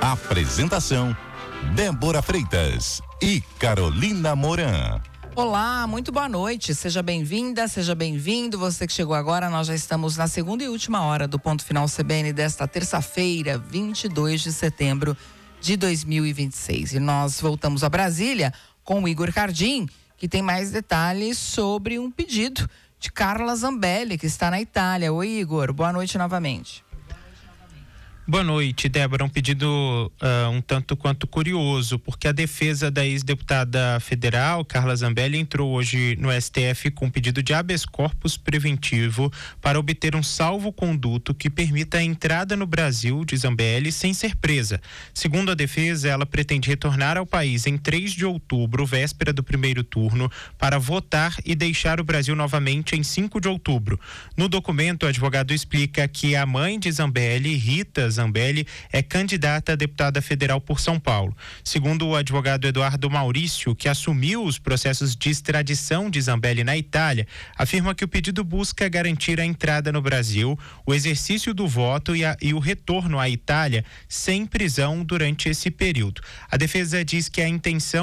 Apresentação: Débora Freitas e Carolina Moran. Olá, muito boa noite. Seja bem-vinda, seja bem-vindo. Você que chegou agora, nós já estamos na segunda e última hora do Ponto Final CBN desta terça-feira, 22 de setembro de 2026. E nós voltamos a Brasília com o Igor Cardim, que tem mais detalhes sobre um pedido de Carla Zambelli, que está na Itália. Oi, Igor, boa noite novamente. Boa noite, Débora. Um pedido um tanto quanto curioso, porque a defesa da ex-deputada federal, Carla Zambelli, entrou hoje no STF com um pedido de habeas corpus preventivo para obter um salvo-conduto que permita a entrada no Brasil de Zambelli sem ser presa. Segundo a defesa, ela pretende retornar ao país em 3 de outubro, véspera do primeiro turno, para votar e deixar o Brasil novamente em 5 de outubro. No documento, o advogado explica que a mãe de Zambelli, Rita Zambelli, é candidata a deputada federal por São Paulo. Segundo o advogado Eduardo Maurício, que assumiu os processos de extradição de Zambelli na Itália, afirma que o pedido busca garantir a entrada no Brasil, o exercício do voto e o retorno à Itália sem prisão durante esse período. A defesa diz que a intenção